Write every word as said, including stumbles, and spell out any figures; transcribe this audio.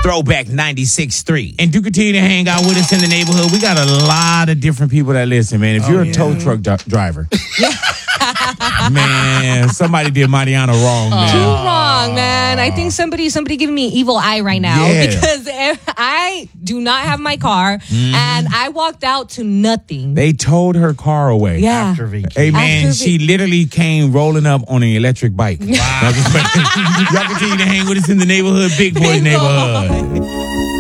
Throwback ninety-six point three. And do continue to hang out with us in the neighborhood. We got a lot of different people that listen, man. If Oh, you're a yeah. tow truck d- driver, man, somebody did Mariana wrong, man. Too wrong, man. I think somebody somebody giving me evil eye right now Yeah. because if I do not have my car and I walked out to nothing. They towed her car away. Yeah. After vacation. Hey, man, After she literally came rolling up on an electric bike. Wow. Y'all continue to hang with us in the neighborhood, Big Boys Big neighborhood. Boy.